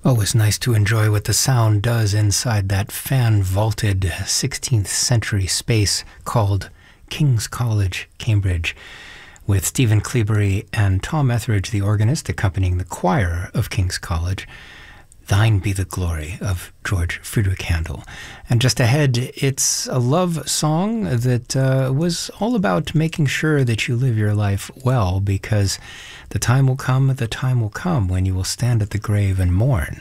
Always nice to enjoy what the sound does inside that fan-vaulted 16th century space called King's College, Cambridge, with Stephen Cleobury and Tom Etheridge, the organist, accompanying the choir of King's College. Thine Be the Glory of George Friedrich Handel. And just ahead, it's a love song that was all about making sure that you live your life well, because the time will come when you will stand at the grave and mourn.